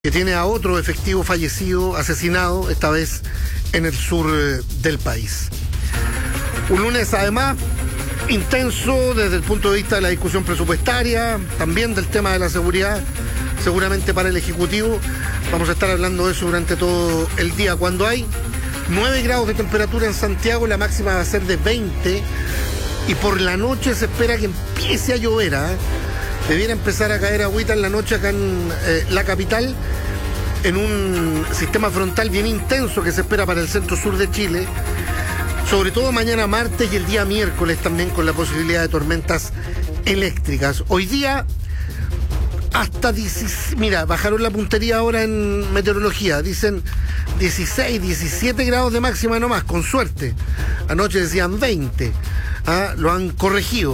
que tiene a otro efectivo fallecido, asesinado, esta vez en el sur del país. Un lunes, además, intenso desde el punto de vista de la discusión presupuestaria, también del tema de la seguridad, seguramente para el Ejecutivo. Vamos a estar hablando de eso durante todo el día. Cuando hay 9 grados de temperatura en Santiago, la máxima va a ser de 20, y por la noche se espera que empiece a llover, Debiera empezar a caer agüita en la noche acá en la capital, en un sistema frontal bien intenso que se espera para el centro-sur de Chile, sobre todo mañana martes y el día miércoles también, con la posibilidad de tormentas eléctricas. Hoy día hasta 16, mira, bajaron la puntería ahora en meteorología, dicen 16, 17 grados de máxima nomás, con suerte. Anoche decían 20, lo han corregido.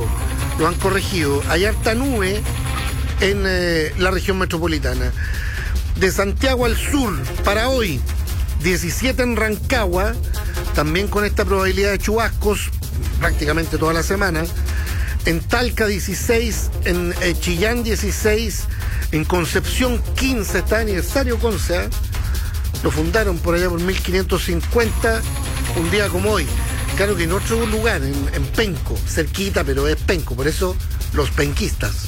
Hay harta nube en la región metropolitana. De Santiago al sur, para hoy, 17 en Rancagua, también con esta probabilidad de chubascos prácticamente toda la semana. En Talca 16, en Chillán 16, en Concepción 15, está de aniversario Conce, lo fundaron por allá por 1550, un día como hoy. Claro que en otro lugar, en Penco, cerquita, pero es Penco, por eso los penquistas,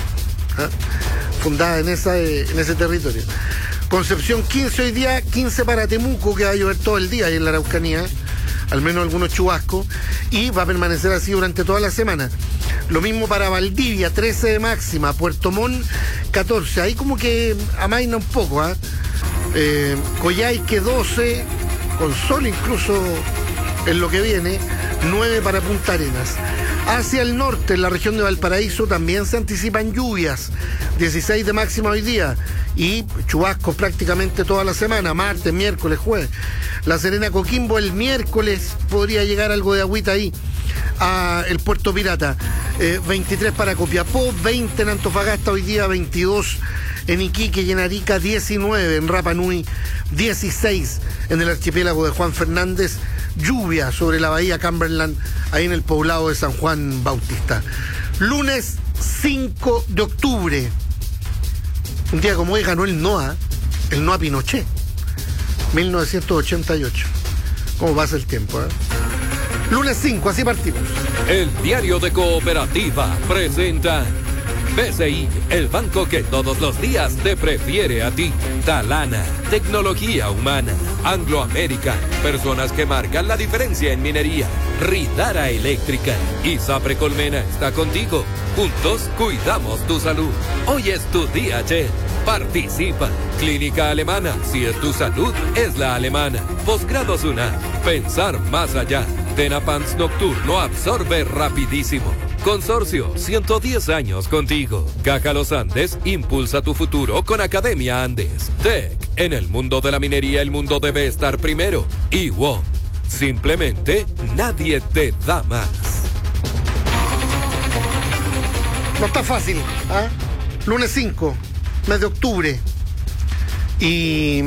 fundada en ese territorio. Concepción 15 hoy día, 15 para Temuco, que va a llover todo el día ahí en la Araucanía, al menos algunos chubascos, y va a permanecer así durante toda la semana. Lo mismo para Valdivia, 13 de máxima, Puerto Montt 14, ahí como que amaina un poco, Coyhaique 12, con sol incluso en lo que viene, 9 para Punta Arenas. Hacia el norte, en la región de Valparaíso, también se anticipan lluvias, 16 de máxima hoy día, y chubascos prácticamente toda la semana, martes, miércoles, jueves. La Serena, Coquimbo, el miércoles podría llegar algo de agüita ahí a el Puerto Pirata. 23 para Copiapó, 20 en Antofagasta hoy día, 22 en Iquique y en Arica, 19 en Rapa Nui, 16 en el archipiélago de Juan Fernández. Lluvia sobre la bahía Cumberland, ahí en el poblado de San Juan Bautista. Lunes 5 de octubre. Un día como hoy ganó el NOA Pinochet, 1988. ¿Cómo pasa el tiempo, Lunes 5, así partimos. El Diario de Cooperativa presenta BCI, el banco que todos los días te prefiere a ti. Talana, tecnología humana. Anglo American, personas que marcan la diferencia en minería. Ridara Eléctrica y Sapre Colmena está contigo. Juntos cuidamos tu salud. Hoy es tu día, Che. Participa. Clínica Alemana, si es tu salud, es la alemana. Posgrado SUNAT, pensar más allá. Tenapans Nocturno absorbe rapidísimo. Consorcio, 110 años contigo. Caja Los Andes impulsa tu futuro con Academia Andes. TEC, en el mundo de la minería el mundo debe estar primero. Y WOM, simplemente nadie te da más. No está fácil, Lunes 5, mes de octubre. Y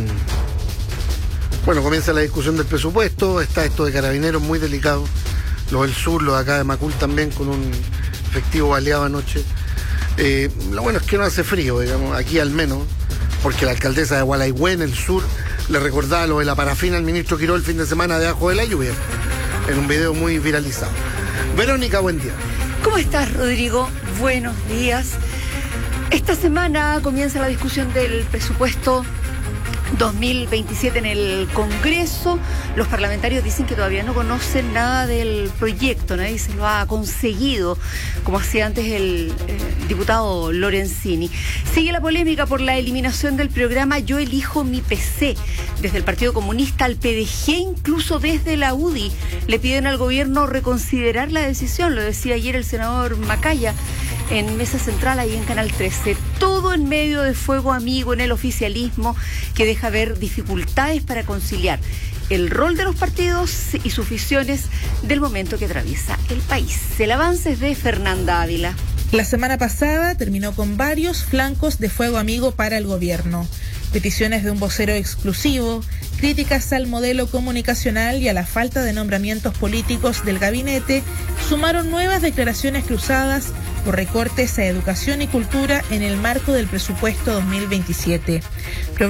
bueno, comienza la discusión del presupuesto. Está esto de Carabineros muy delicado. Los del sur, los de acá de Macul también, con un efectivo baleado anoche. Lo bueno es que no hace frío, digamos, aquí al menos, porque la alcaldesa de Gualaihue, en el sur, le recordaba lo de la parafina al ministro Quiró el fin de semana debajo de la lluvia, en un video muy viralizado. Verónica, buen día. ¿Cómo estás, Rodrigo? Buenos días. Esta semana comienza la discusión del presupuesto 2027 en el Congreso. Los parlamentarios dicen que todavía no conocen nada del proyecto, nadie se lo ha conseguido, como hacía antes el diputado Lorenzini. Sigue la polémica por la eliminación del programa Yo Elijo Mi PC. Desde el Partido Comunista al PDG, incluso desde la UDI, le piden al gobierno reconsiderar la decisión. Lo decía ayer el senador Macaya en Mesa Central, ahí en Canal 13. Todo en medio de fuego amigo en el oficialismo, que deja ver dificultades para conciliar el rol de los partidos y sus visiones del momento que atraviesa el país. El avance es de Fernanda Ávila. La semana pasada terminó con varios flancos de fuego amigo para el gobierno. Peticiones de un vocero exclusivo, críticas al modelo comunicacional y a la falta de nombramientos políticos del gabinete, sumaron nuevas declaraciones cruzadas por recortes a educación y cultura en el marco del presupuesto 2027.